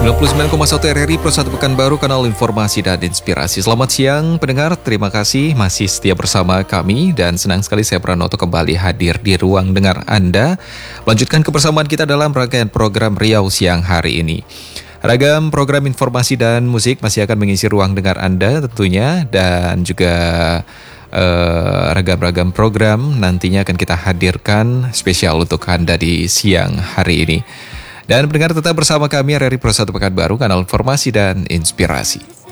99,1 RRI Pro 1 Pekanbaru, kanal informasi dan inspirasi. Selamat siang pendengar, terima kasih masih setia bersama kami dan senang sekali saya Pranoto kembali hadir di ruang dengar Anda. Lanjutkan kebersamaan kita dalam rangkaian program Riau siang hari ini. Ragam program informasi dan musik masih akan mengisi ruang dengar Anda tentunya, dan juga ragam-ragam program nantinya akan kita hadirkan spesial untuk Anda di siang hari ini. Dan pendengar tetap bersama kami RRI Pro 1 Pekanbaru, kanal informasi dan inspirasi.